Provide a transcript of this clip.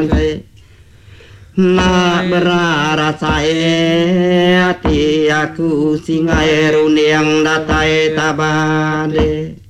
nak berarasae ati aku singae runiang datae tabade